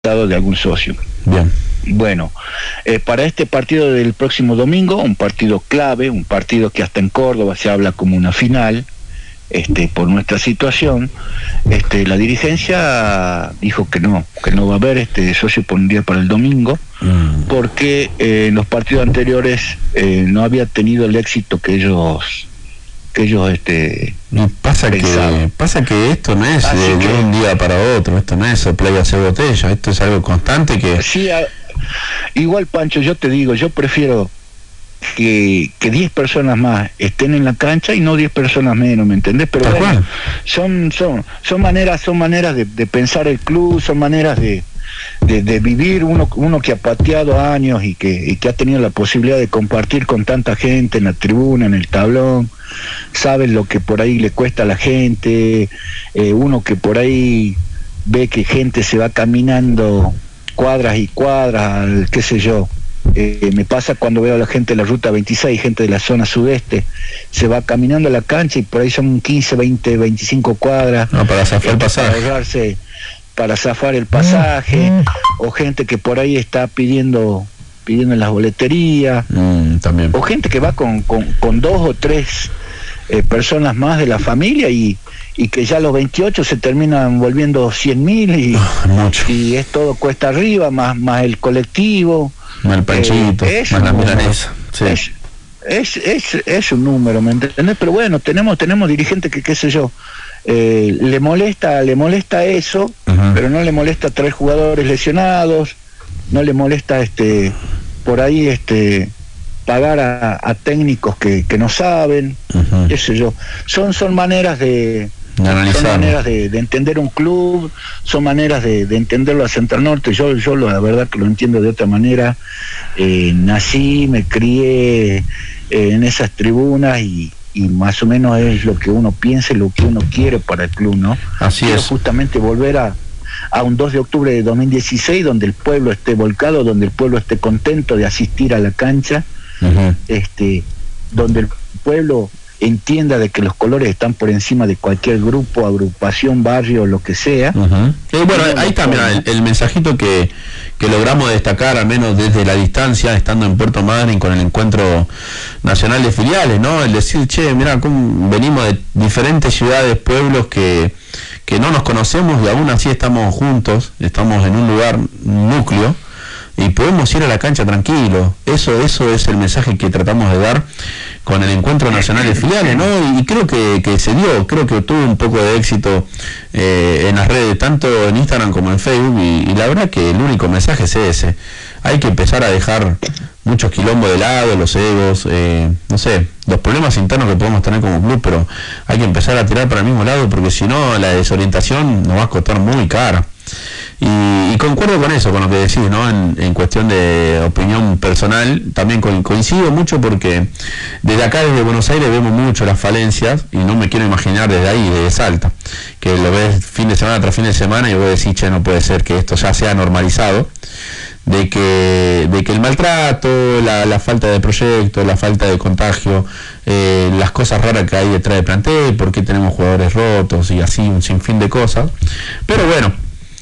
de algún socio. Bien. Bueno, para este partido del próximo domingo, un partido clave, un partido que hasta en Córdoba se habla como una final, por nuestra situación, la dirigencia dijo que no va a haber socio por un día para el domingo, porque en los partidos anteriores no había tenido el éxito que ellos pasa que esto no es de un día para otro, esto no es soplar y hacer botella, esto es algo constante que... Sí, igual, Pancho, yo te digo, yo prefiero que 10 personas más estén en la cancha y no 10 personas menos, ¿me entendés? Pero bueno, son maneras de pensar el club, son maneras de vivir, uno que ha pateado años y que ha tenido la posibilidad de compartir con tanta gente en la tribuna, en el tablón, sabe lo que por ahí le cuesta a la gente, uno que por ahí ve que gente se va caminando cuadras y cuadras, qué sé yo. Me pasa cuando veo a la gente de la ruta 26, gente de la zona sudeste, se va caminando a la cancha y por ahí son 15, 20, 25 cuadras. Para zafar el pasaje. Para zafar el pasaje, o gente que por ahí está pidiendo en las boleterías, también. O gente que va con 2 o 3 personas más de la familia y que ya a los 28 se terminan volviendo 100.000 y es todo cuesta arriba, más el colectivo, más el panchito, más la milanesa. Sí. Es un número, ¿me entendés? Pero bueno, tenemos dirigentes que, qué sé yo, le molesta eso, pero no le molesta traer jugadores lesionados, no le molesta por ahí pagar a técnicos que no saben, qué sé yo. Son maneras de entender un club, son maneras de entenderlo a Central Norte. Yo la verdad que lo entiendo de otra manera. Nací, me crié en esas tribunas y más o menos es lo que uno piensa y lo que uno quiere para el club, ¿no? Así Quiero es. justamente volver a un 2 de octubre de 2016 donde el pueblo esté volcado, donde el pueblo esté contento de asistir a la cancha, donde el pueblo entienda de que los colores están por encima de cualquier grupo, agrupación, barrio, lo que sea. Bueno, ahí está, mira, el mensajito que logramos destacar, al menos desde la distancia, estando en Puerto Madryn con el encuentro nacional de filiales, ¿no? El decir, che, mira, venimos de diferentes ciudades, pueblos que no nos conocemos y aún así estamos juntos, estamos en un lugar núcleo y podemos ir a la cancha tranquilo. Eso es el mensaje que tratamos de dar con el encuentro nacional de filiales, ¿no? Y creo que se dio, creo que tuvo un poco de éxito en las redes, tanto en Instagram como en Facebook, y la verdad que el único mensaje es ese. Hay que empezar a dejar muchos quilombos de lado, los egos, no sé, los problemas internos que podemos tener como club, pero hay que empezar a tirar para el mismo lado, porque si no la desorientación nos va a costar muy cara. Y concuerdo con eso, con lo que decís, ¿no? En cuestión de opinión personal, también coincido mucho porque desde acá, desde Buenos Aires, vemos mucho las falencias y no me quiero imaginar desde ahí, desde Salta, que lo ves fin de semana tras fin de semana y vos decís, che, no puede ser que esto ya sea normalizado, de que el maltrato, la falta de proyecto, la falta de contagio, las cosas raras que hay detrás del plantel, por qué tenemos jugadores rotos y así un sinfín de cosas. Pero bueno,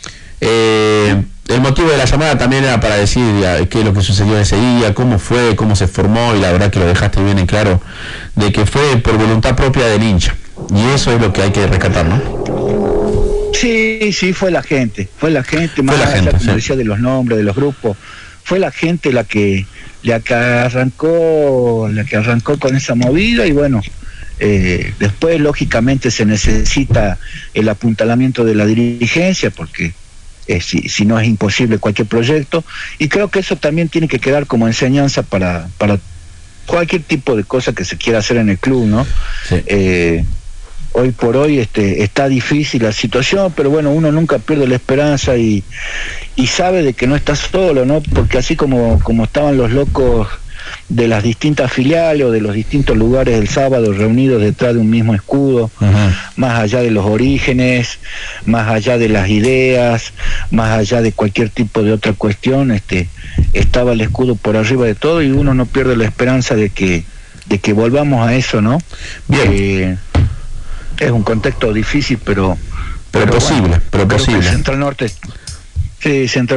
el motivo de la llamada también era para decir qué es lo que sucedió ese día, cómo fue, cómo se formó, y la verdad que lo dejaste bien en claro, de que fue por voluntad propia del hincha, y eso es lo que hay que rescatar, ¿no? Sí, fue la gente, más allá, como decía, de los nombres, de los grupos, fue la gente la que arrancó con esa movida, y bueno, después lógicamente se necesita el apuntalamiento de la dirigencia, porque si no es imposible cualquier proyecto, y creo que eso también tiene que quedar como enseñanza para cualquier tipo de cosa que se quiera hacer en el club, ¿no? Sí. Hoy por hoy está difícil la situación, pero bueno, uno nunca pierde la esperanza y sabe de que no está solo, ¿no? Porque así como estaban los locos de las distintas filiales o de los distintos lugares del sábado reunidos detrás de un mismo escudo, más allá de los orígenes, más allá de las ideas, más allá de cualquier tipo de otra cuestión, estaba el escudo por arriba de todo, y uno no pierde la esperanza de que volvamos a eso, ¿no? Bien. Es un contexto difícil, pero posible, bueno, pero posible. Central Norte Sí, Centro